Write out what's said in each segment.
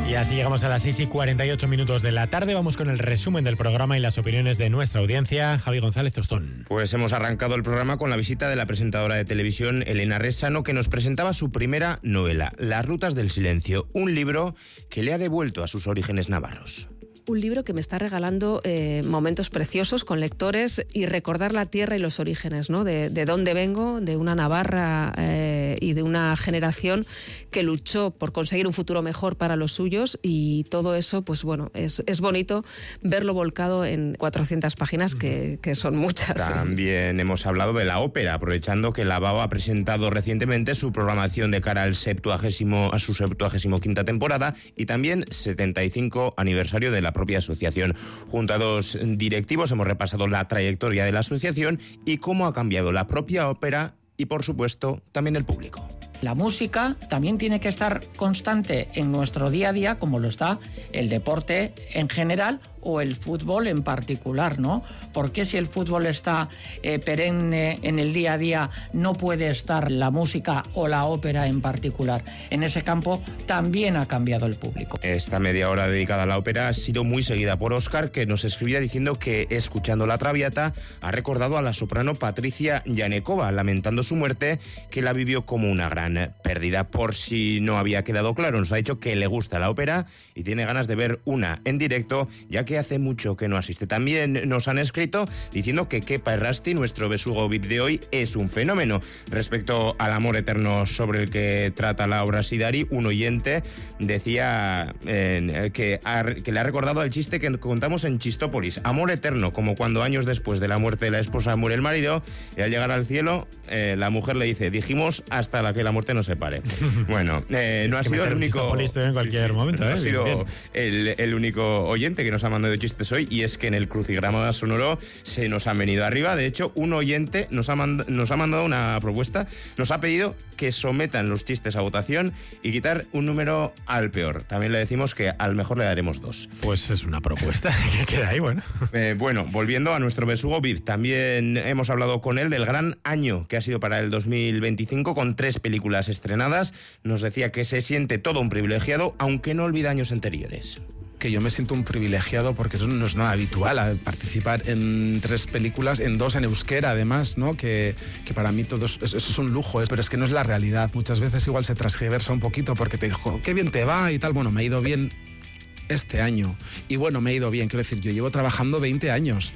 Y así llegamos a las 6:48 de la tarde. Vamos con el resumen del programa y las opiniones de nuestra audiencia. Javi González Tostón. Pues hemos arrancado el programa con la visita de la presentadora de televisión Elena Resano, que nos presentaba su primera novela, Las rutas del silencio, un libro que le ha devuelto a sus orígenes navarros. Un libro que me está regalando momentos preciosos con lectores y recordar la tierra y los orígenes, ¿no? De dónde vengo, de una Navarra y de una generación que luchó por conseguir un futuro mejor para los suyos, y todo eso, pues bueno, es bonito verlo volcado en 400 páginas, que son muchas. También hemos hablado de la ópera, aprovechando que la BAO ha presentado recientemente su programación de cara a su 75ª temporada y también 75 aniversario de la propia asociación. Junto a dos directivos hemos repasado la trayectoria de la asociación y cómo ha cambiado la propia ópera y, por supuesto, también el público. La música también tiene que estar constante en nuestro día a día, como lo está el deporte en general o el fútbol en particular, ¿no? Porque si el fútbol está perenne en el día a día, no puede estar la música o la ópera en particular. En ese campo también ha cambiado el público. Esta media hora dedicada a la ópera ha sido muy seguida por Óscar, que nos escribía diciendo que, escuchando La Traviata, ha recordado a la soprano Patricia Yanekova, lamentando su muerte, que la vivió como una gran pérdida. Por si no había quedado claro, nos ha dicho que le gusta la ópera y tiene ganas de ver una en directo, ya que hace mucho que no asiste. También nos han escrito diciendo que Kepa Errasti, nuestro besugo VIP de hoy, es un fenómeno. Respecto al amor eterno sobre el que trata la obra Sidari, un oyente decía que le ha recordado el chiste que contamos en Chistópolis: amor eterno, como cuando años después de la muerte de la esposa muere el marido, y al llegar al cielo la mujer le dice: dijimos hasta la que la muerte nos separe. Bueno, no ha sido el único en cualquier momento, no ha sido el único oyente que nos ha mandado chistes hoy, y es que en el crucigrama sonoro se nos han venido arriba. De hecho, un oyente nos ha mandado una propuesta, nos ha pedido que sometan los chistes a votación y quitar un número al peor. También le decimos que al mejor le daremos 2. Pues es una propuesta que queda ahí, bueno. Bueno, volviendo a nuestro besugo VIP, también hemos hablado con él del gran año que ha sido para el 2025, con 3 películas estrenadas. Nos decía que se siente todo un privilegiado, aunque no olvida años anteriores. Que yo me siento un privilegiado porque eso no es nada habitual, participar en 3 películas, en 2 en euskera además, ¿no? Que para mí eso es un lujo, pero es que no es la realidad. Muchas veces igual se transgiversa un poquito porque te dijo, qué bien te va y tal. Bueno, me ha ido bien este año. Y bueno, me ha ido bien, quiero decir, yo llevo trabajando 20 años.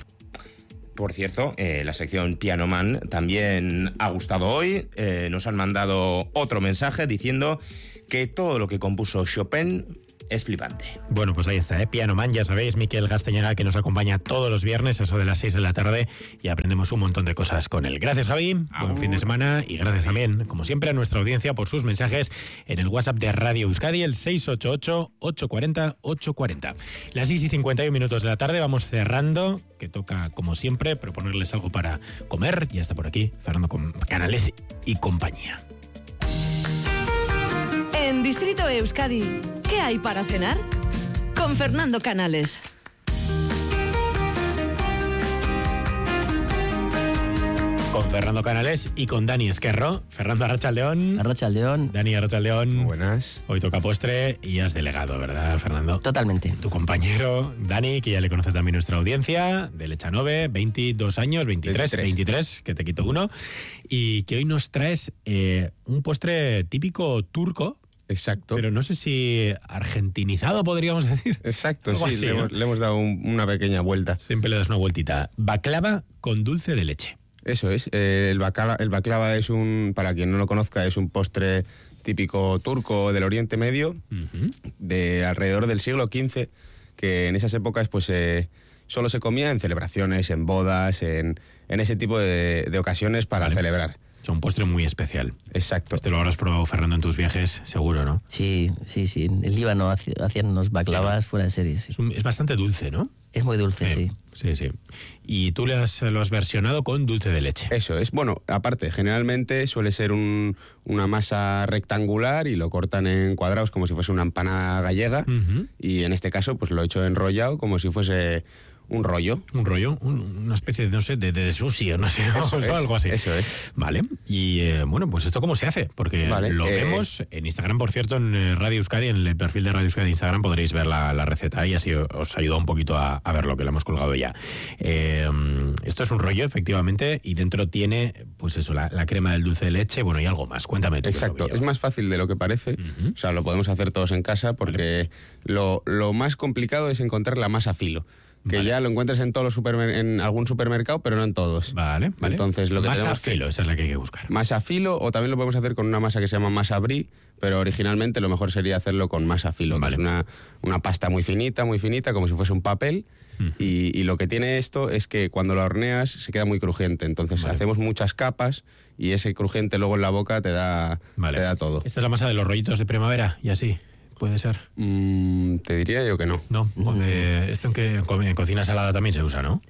Por cierto, la sección Piano Man también ha gustado hoy. Nos han mandado otro mensaje diciendo que todo lo que compuso Chopin es flipante. Bueno, pues ahí está, Piano Man, ya sabéis, Miquel Gasteñaga, que nos acompaña todos los viernes, eso de las 6 de la tarde, y aprendemos un montón de cosas con él. Gracias, Javi, buen fin de semana, y gracias también, como siempre, a nuestra audiencia por sus mensajes en el WhatsApp de Radio Euskadi, el 688-840-840. Las 6:51 de la tarde, vamos cerrando, que toca, como siempre, proponerles algo para comer. Ya está por aquí Fernando Canales y compañía. En Distrito Euskadi, ¿qué hay para cenar? Con Fernando Canales. Con Fernando Canales y con Dani Ezquerro. Fernando, Arratsaldeón. Arratsaldeón. Dani, Arratsaldeón. Muy buenas. Hoy toca postre y has delegado, ¿verdad, Fernando? Totalmente. Tu compañero Dani, que ya le conoce también nuestra audiencia, de Lechanove, 22 años, 23, que te quito uno, y que hoy nos traes un postre típico turco. Exacto. Pero no sé si argentinizado, podríamos decir. Exacto, algo sí, así, le hemos dado una pequeña vuelta. Siempre le das una vueltita. Baklava con dulce de leche. Eso es, el baklava es para quien no lo conozca, es un postre típico turco del Oriente Medio, de alrededor del siglo XV, que en esas épocas pues solo se comía en celebraciones, en bodas, en ese tipo de ocasiones para celebrar. Es un postre muy especial. Exacto. Este lo habrás probado, Fernando, en tus viajes, seguro, ¿no? Sí. En el Líbano hacían unos baklavas fuera de serie. Sí. Es bastante dulce, ¿no? Es muy dulce, sí. Sí. Y tú lo has versionado con dulce de leche. Eso es. Bueno, aparte, generalmente suele ser una masa rectangular y lo cortan en cuadrados como si fuese una empanada gallega. Y en este caso, pues lo he hecho enrollado como si fuese un rollo. Un rollo, una especie de, no sé, de sushi o no sé, algo así. Eso es. Vale, y bueno, pues esto cómo se hace, porque lo vemos en Instagram, por cierto, en Radio Euskadi, en el perfil de Radio Euskadi de Instagram podréis ver la receta y así os ayuda un poquito a ver lo que le hemos colgado ya. Esto es un rollo, efectivamente, y dentro tiene, pues eso, la crema del dulce de leche, bueno, y algo más. Cuéntame tú. Exacto, es más fácil de lo que parece. O sea, lo podemos hacer todos en casa porque lo más complicado es encontrar la masa filo. Que ya lo encuentras en todos los en algún supermercado, pero no en todos. Vale. Entonces, lo que masa filo, esa es la que hay que buscar. Masa filo, o también lo podemos hacer con una masa que se llama masa brie, pero originalmente lo mejor sería hacerlo con masa filo, que es una pasta muy finita, como si fuese un papel. Y lo que tiene esto es que cuando lo horneas se queda muy crujiente. Entonces hacemos muchas capas y ese crujiente luego en la boca te da todo. ¿Esta es la masa de los rollitos de primavera y así? ¿Puede ser? Te diría yo que no. No, porque esto en cocina salada también se usa, ¿no?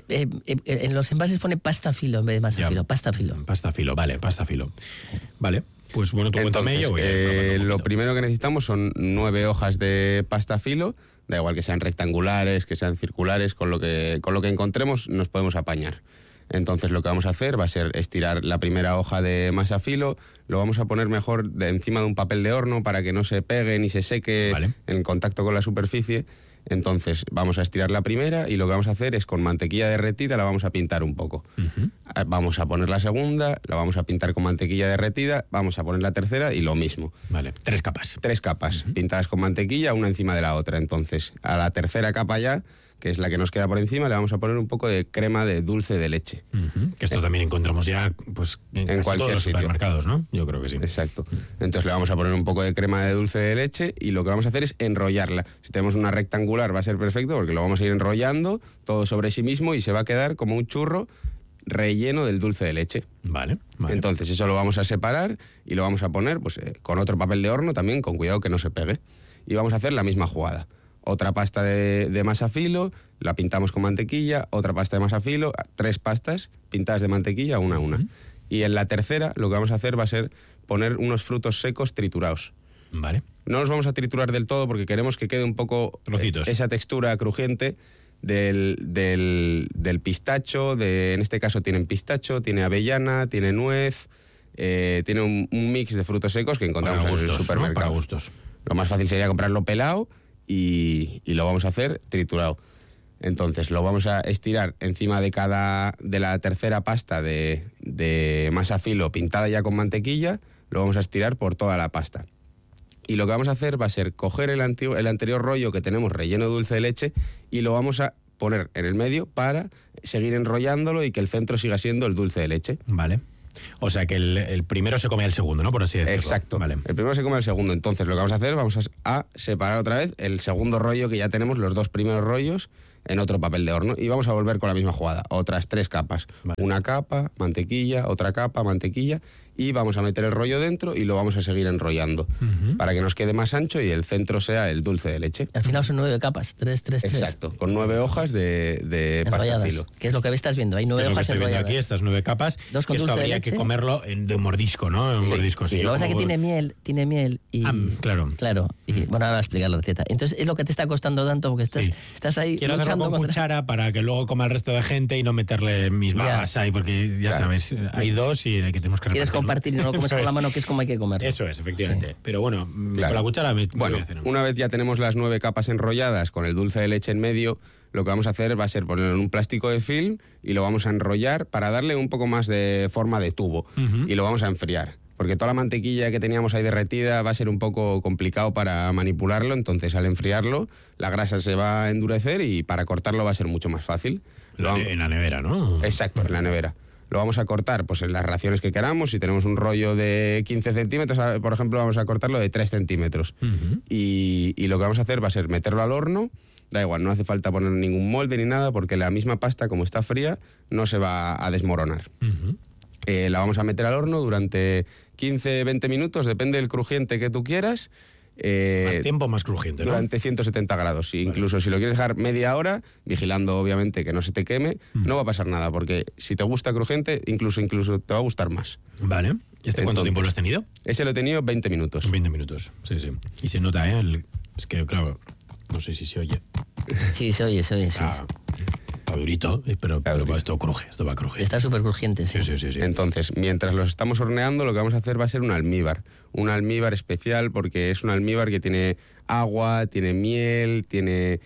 En los envases pone pasta filo en vez de masa filo. Pasta filo. Pasta filo, vale, pasta filo. Vale, pues bueno, tú cuéntame. Yo voy lo primero que necesitamos son 9 hojas de pasta filo. Da igual que sean rectangulares, que sean circulares, con lo que encontremos nos podemos apañar. Entonces lo que vamos a hacer va a ser estirar la primera hoja de masa filo, lo vamos a poner mejor encima de un papel de horno para que no se pegue ni se seque en contacto con la superficie. Entonces vamos a estirar la primera y lo que vamos a hacer es con mantequilla derretida la vamos a pintar un poco. Vamos a poner la segunda, la vamos a pintar con mantequilla derretida, vamos a poner la tercera y lo mismo. Vale, 3 capas. 3 capas, pintadas con mantequilla, una encima de la otra. Entonces a la tercera capa ya, que es la que nos queda por encima, le vamos a poner un poco de crema de dulce de leche. Que esto también encontramos ya pues en casi todos los supermercados, ¿no? Yo creo que sí. Exacto. Entonces le vamos a poner un poco de crema de dulce de leche y lo que vamos a hacer es enrollarla. Si tenemos una rectangular va a ser perfecto porque lo vamos a ir enrollando todo sobre sí mismo y se va a quedar como un churro relleno del dulce de leche. Vale. Entonces eso lo vamos a separar y lo vamos a poner pues con otro papel de horno también, con cuidado que no se pegue. Y vamos a hacer la misma jugada. Otra pasta de masa filo, la pintamos con mantequilla, otra pasta de masa filo, 3 pastas pintadas de mantequilla, una a una. Y en la tercera lo que vamos a hacer va a ser poner unos frutos secos triturados. Vale. No los vamos a triturar del todo porque queremos que quede un poco esa textura crujiente del pistacho, en este caso tienen pistacho, tiene avellana, tiene nuez, tiene un mix de frutos secos que encontramos en el supermercado. ¿No? Para gustos. Lo más fácil sería comprarlo pelado y lo vamos a hacer triturado. Entonces lo vamos a estirar encima de la tercera pasta de masa filo pintada ya con mantequilla, lo vamos a estirar por toda la pasta. Y lo que vamos a hacer va a ser coger el anterior rollo que tenemos relleno de dulce de leche y lo vamos a poner en el medio para seguir enrollándolo y que el centro siga siendo el dulce de leche. Vale. O sea que el primero se come al segundo, ¿no? Por así decirlo. Exacto. Vale. El primero se come al segundo. Entonces lo que vamos a hacer, vamos a separar otra vez el segundo rollo que ya tenemos, los 2 primeros rollos, en otro papel de horno. Y vamos a volver con la misma jugada. Otras 3 capas. Vale. Una capa, mantequilla, otra capa, mantequilla. Y vamos a meter el rollo dentro y lo vamos a seguir enrollando para que nos quede más ancho y el centro sea el dulce de leche. Al final son 9 capas, 3. Exacto, con 9 hojas de pasta filo. ¿Qué es lo que estás viendo? Hay 9 hojas enrolladas. Aquí, estas 9 capas. 2 con esto dulce habría de leche. Que comerlo de un mordisco, ¿no? Un mordisco, sí. Lo que pasa es que tiene miel y... claro. Claro, y bueno, ahora voy a explicar la receta. Entonces es lo que te está costando tanto porque estás ahí Quiero luchando hacerlo con cuchara para que luego coma el resto de gente y no meterle mis babas ahí, porque ya sabes, hay 2 y tenemos que quieres compartir y no lo comes con la mano, que es como hay que comerlo. Eso es, efectivamente. Sí. Pero bueno, con la cuchara me voy a hacer. Una vez ya tenemos las 9 capas enrolladas con el dulce de leche en medio, lo que vamos a hacer va a ser ponerlo en un plástico de film y lo vamos a enrollar para darle un poco más de forma de tubo y lo vamos a enfriar. Porque toda la mantequilla que teníamos ahí derretida va a ser un poco complicado para manipularlo, entonces al enfriarlo la grasa se va a endurecer y para cortarlo va a ser mucho más fácil. En la nevera, ¿no? Exacto, en la nevera. Lo vamos a cortar pues en las raciones que queramos. Si tenemos un rollo de 15 centímetros, por ejemplo, vamos a cortarlo de 3 centímetros. Y lo que vamos a hacer va a ser meterlo al horno. Da igual, no hace falta poner ningún molde ni nada porque la misma pasta, como está fría, no se va a desmoronar. La vamos a meter al horno durante 15-20 minutos, depende del crujiente que tú quieras. Más tiempo, más crujiente, ¿no? Durante 170 grados. Incluso si lo quieres dejar media hora, vigilando obviamente que no se te queme, no va a pasar nada, porque si te gusta crujiente, incluso te va a gustar más. Vale. ¿Cuánto tiempo lo has tenido? Ese lo he tenido 20 minutos. 20 minutos, sí. Y se nota, ¿eh? Es que, claro, no sé si se oye. Sí, se oye, sí. está durito, pero esto cruje, esto va a crujir. Está súper crujiente, sí. Sí. Entonces, mientras los estamos horneando, lo que vamos a hacer va a ser un almíbar. Un almíbar especial porque es un almíbar que tiene agua, tiene miel, tiene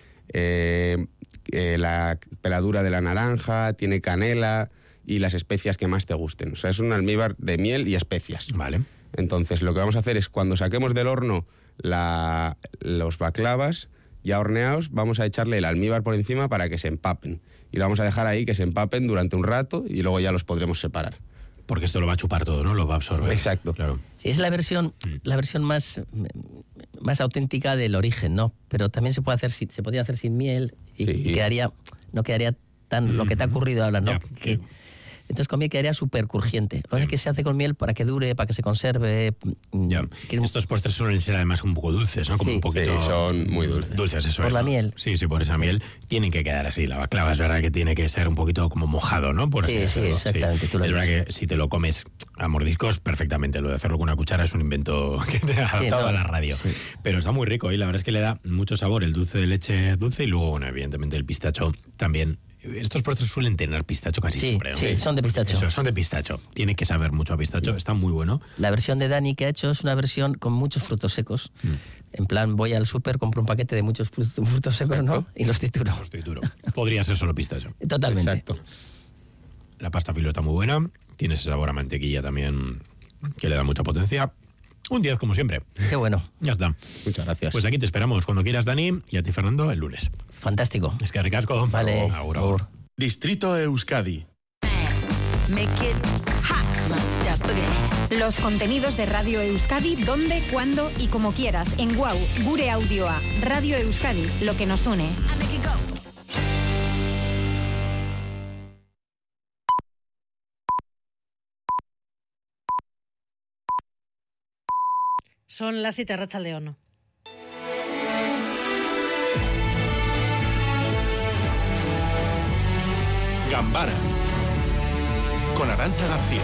la peladura de la naranja, tiene canela y las especias que más te gusten. O sea, es un almíbar de miel y especias. Vale. Entonces, lo que vamos a hacer es, cuando saquemos del horno los baklavas ya horneados, vamos a echarle el almíbar por encima para que se empapen. Y lo vamos a dejar ahí que se empapen durante un rato y luego ya los podremos separar. Porque esto lo va a chupar todo, ¿no? Lo va a absorber. Exacto. Claro. Sí, es la versión más auténtica del origen, ¿no? Pero también se podría hacer sin miel y no quedaría tan lo que te ha ocurrido ahora, ¿no? Entonces con miel quedaría súper crujiente. Lo que se hace con miel para que dure, para que se conserve. Ya. Estos postres suelen ser además un poco dulces, ¿no? Como un poquito. Sí, son muy dulces. Dulces, eso por es. La ¿no? miel. Sí, por esa miel. Tienen que quedar así. La baklava es verdad que tiene que ser un poquito como mojado, ¿no? Sí, exactamente. Tú lo es dices. verdad que si te lo comes a mordiscos, perfectamente. Lo de hacerlo con una cuchara es un invento que te ha adaptado a la radio. Sí. Pero está muy rico y la verdad es que le da mucho sabor el dulce de leche dulce y luego, bueno, evidentemente el pistacho también. Estos postres suelen tener pistacho casi siempre, ¿no? Sí, son de pistacho. Eso, son de pistacho. Tiene que saber mucho a pistacho. Está muy bueno. La versión de Dani que ha hecho es una versión con muchos frutos secos. En plan, voy al súper, compro un paquete de muchos frutos secos, ¿no? Y los trituro. Podría ser solo pistacho. Totalmente. Exacto. La pasta filo está muy buena. Tiene ese sabor a mantequilla también que le da mucha potencia. Un 10 como siempre. Qué bueno. Ya está. Muchas gracias. Pues aquí te esperamos cuando quieras, Dani, y a ti, Fernando, el lunes. Fantástico. Es que ricasco. Vale. Agur. Distrito Euskadi. Los contenidos de Radio Euskadi, donde, cuándo y como quieras. En Guau, Gure Audioa. Radio Euskadi, lo que nos une. Son las 7, Arratsaldeon. Gambara con Arantxa García.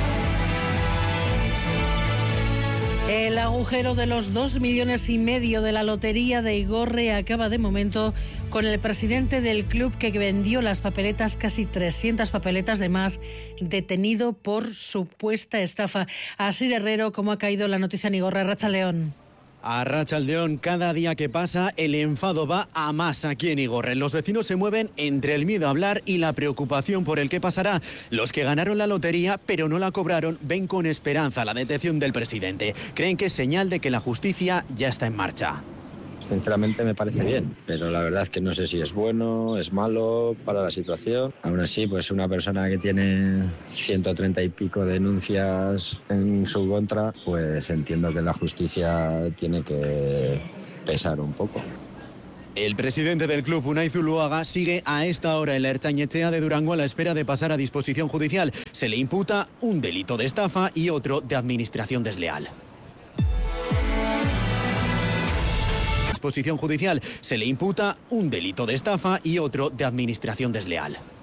El agujero de los 2,5 millones de la lotería de Igorre acaba de momento con el presidente del club que vendió las papeletas, casi 300 papeletas de más, detenido por supuesta estafa. Así de Herrero, ¿cómo ha caído la noticia en Igorre? Arratsaldeon. Arratsaldeon, cada día que pasa el enfado va a más aquí en Igorre. Los vecinos se mueven entre el miedo a hablar y la preocupación por el qué pasará. Los que ganaron la lotería pero no la cobraron ven con esperanza la detención del presidente. Creen que es señal de que la justicia ya está en marcha. Sinceramente me parece bien, pero la verdad es que no sé si es bueno, es malo para la situación. Aún así, pues una persona que tiene 130 y pico denuncias en su contra, pues entiendo que la justicia tiene que pesar un poco. El presidente del club, Unai Zuluaga, sigue a esta hora en la Ertzainetxea de Durango a la espera de pasar a disposición judicial. Se le imputa un delito de estafa y otro de administración desleal. Disposición judicial. Se le imputa un delito de estafa y otro de administración desleal.